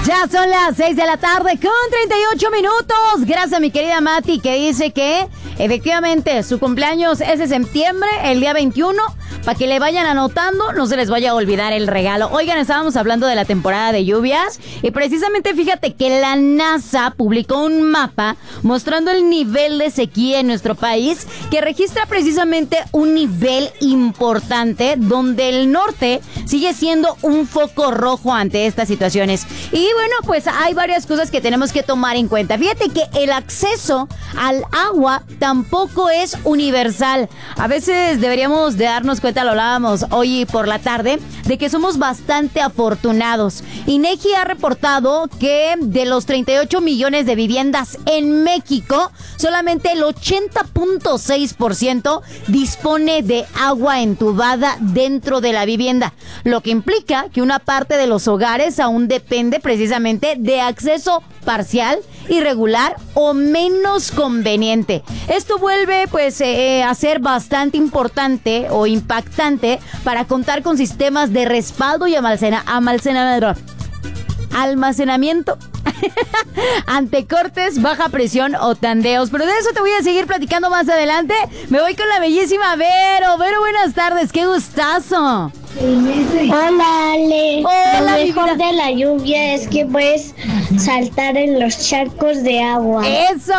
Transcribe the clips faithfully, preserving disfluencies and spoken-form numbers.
Ya son las seis de la tarde con treinta y ocho minutos. Gracias a mi querida Mati, que dice que efectivamente su cumpleaños es de septiembre, el día veintiuno. Para que le vayan anotando, no se les vaya a olvidar el regalo. Oigan, estábamos hablando de la temporada de lluvias y precisamente fíjate que la NASA publicó un mapa mostrando el nivel de sequía en nuestro país, que registra precisamente un nivel importante donde el norte sigue siendo un foco rojo ante estas situaciones. Y bueno, pues hay varias cosas que tenemos que tomar en cuenta. Fíjate que el acceso al agua tampoco es universal. A veces deberíamos de darnos cuenta, lo hablábamos hoy por la tarde, de que somos bastante afortunados. INEGI ha reportado que de los treinta y ocho millones de viviendas en México, solamente el ochenta punto seis por ciento dispone de agua entubada dentro de la vivienda, lo que implica que una parte de los hogares aún depende precisamente de acceso parcial, irregular o menos conveniente. Esto vuelve pues eh, a ser bastante importante o impactante para contar con sistemas de respaldo y almacena, almacenamiento almacenamiento ante cortes, baja presión o tandeos. Pero de eso te voy a seguir platicando más adelante. Me voy con la bellísima Vero. Vero, buenas tardes, qué gustazo. Hola, Ale. Hola, lo mi mejor vida. de la lluvia es que puedes saltar en los charcos de agua. ¡Eso!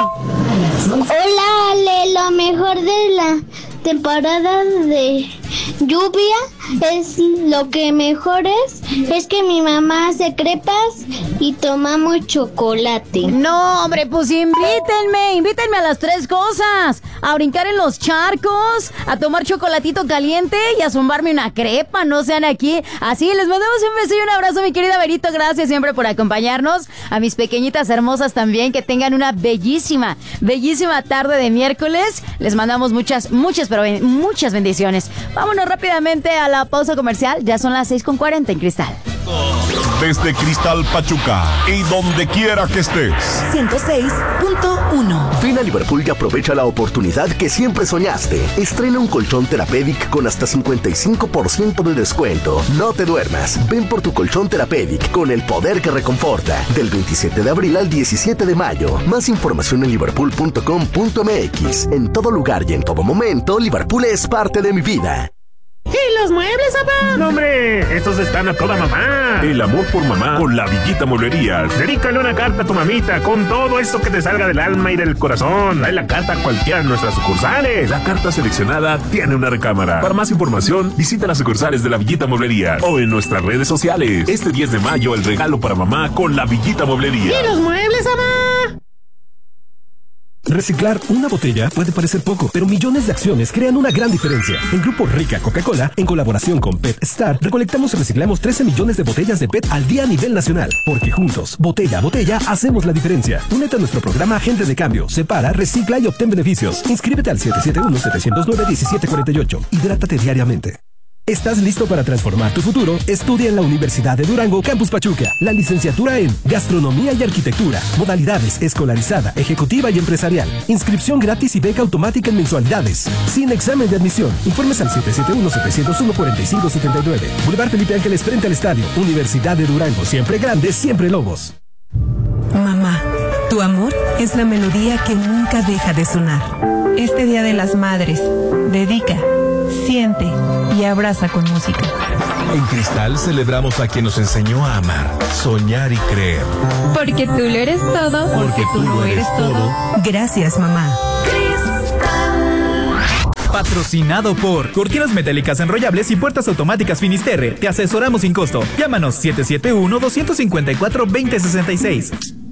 Hola, Ale. Lo mejor de la temporada de lluvia es lo que mejor es, es que mi mamá hace crepas y tomamos chocolate. No, hombre, pues invítenme, invítenme a las tres cosas. A brincar en los charcos, a tomar chocolatito caliente y a zumbarme una crepa. No sean aquí. Así, les mandamos un beso y un abrazo, mi querida Verito. Gracias siempre por acompañarnos. A mis pequeñitas hermosas también, que tengan una bellísima, bellísima tarde de miércoles. Les mandamos muchas, muchas, pero ben- muchas bendiciones. Vámonos rápidamente a la pausa comercial. Ya son las seis con cuarenta en Cristal. Desde Cristal Pachuca y donde quiera que estés. ciento seis punto uno. Ven a Liverpool y aprovecha la oportunidad que siempre soñaste. Estrena un colchón Therapeutic con hasta cincuenta y cinco por ciento de descuento. No te duermas. Ven por tu colchón Therapeutic con el poder que reconforta. Del veintisiete de abril al diecisiete de mayo. Más información en liverpool punto com punto m x. En todo lugar y en todo momento, Liverpool es parte de mi vida. ¿Y los muebles, papá? ¡No, hombre! ¡Estos están a toda mamá! El amor por mamá con la Villita Mueblerías. Dedícale una carta a tu mamita con todo eso que te salga del alma y del corazón. Trae la carta a cualquiera de nuestras sucursales. La carta seleccionada tiene una recámara. Para más información, visita las sucursales de la Villita Mueblerías o en nuestras redes sociales. Este diez de mayo, el regalo para mamá con la Villita Mueblerías. ¿Y los muebles, papá? Reciclar una botella puede parecer poco, pero millones de acciones crean una gran diferencia. En Grupo Rica Coca-Cola, en colaboración con Pet Star, recolectamos y reciclamos trece millones de botellas de P E T al día a nivel nacional. Porque juntos, botella a botella, hacemos la diferencia. Únete a nuestro programa Agente de Cambio. Separa, recicla y obtén beneficios. Inscríbete al siete siete uno, siete cero nueve, uno siete cuatro ocho. Hidrátate diariamente. ¿Estás listo para transformar tu futuro? Estudia en la Universidad de Durango, Campus Pachuca. La licenciatura en Gastronomía y Arquitectura. Modalidades escolarizada, ejecutiva y empresarial. Inscripción gratis y beca automática en mensualidades. Sin examen de admisión. Informes al siete siete uno, siete cero uno, cuatro cinco siete nueve. Boulevard Felipe Ángeles frente al estadio. Universidad de Durango. Siempre grande, siempre Lobos. Mamá, tu amor es la melodía que nunca deja de sonar. Este Día de las Madres, dedica, siente y abraza con música. En Cristal celebramos a quien nos enseñó a amar, soñar y creer. Porque tú lo eres todo. Porque tú lo eres todo. Gracias, mamá. Patrocinado por Cortinas Metálicas Enrollables y Puertas Automáticas Finisterre. Te asesoramos sin costo. Llámanos siete siete uno, dos cinco cuatro, dos cero seis seis.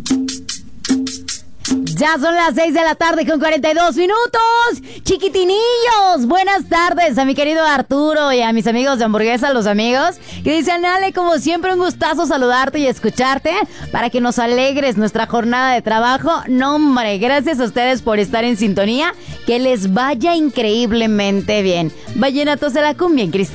Ya son las seis de la tarde con cuarenta y dos minutos. Chiquitinillos, buenas tardes a mi querido Arturo y a mis amigos de Hamburguesa, los amigos, que dicen: Ale, como siempre un gustazo saludarte y escucharte para que nos alegres nuestra jornada de trabajo. No, hombre, gracias a ustedes por estar en sintonía. Que les vaya increíblemente bien. Vallenatos de la cumbia en Cristal.